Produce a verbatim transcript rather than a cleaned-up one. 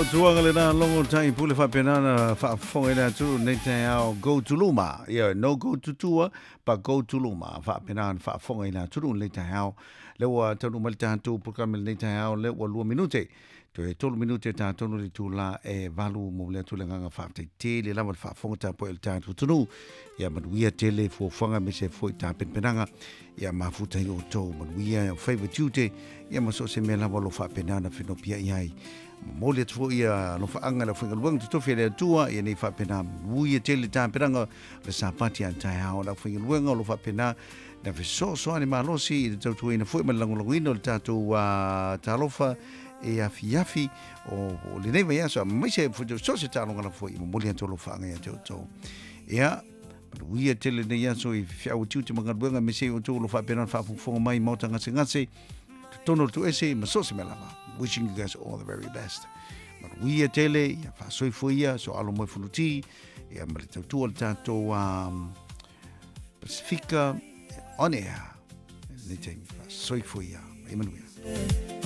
ao tuanga le na longo tai pule fa pena na fa fonga na tu nei tai ao go to luma yeah no go to tua but go to luma fa pena fa fonga na tu le tai ao le wa tonu mal tantu programa le tai ao le wa lu minute to e tolu minute ta tonu le tu la e valu mo le tu le nga fa te te le la fa fonga ta po el tantu tu ya man wia tele fo fonga me se fo ta pen penanga ya ma futa yo to man wia favorite tuesday ya ma so se me la lo fa pena na fino pia ai mo le tu ia no fa anga la finga luang tu fe le tua ia ni fa pena wia tele ta penanga le sa pati an tai ha la finga luang lo fa pena na fe so so ani ma lo si tu tu ina fo me lango lo ino ta tu wa ta lo fa e a fiafi o le nei vai so mai se fu so se ta longa la fo mo le to lo fa anga to to ia wia tele nei aso i fiau tu te manga luanga me se o to lo fa pena fa fu mai mo tanga se ngase tono tu ese ma so se me lava wishing you guys all the very best but wia tele ia fa so fuia so alo mo fuluti ia ma te tu al tanto um Pacifica on air ni te fa so fuia Emmanuel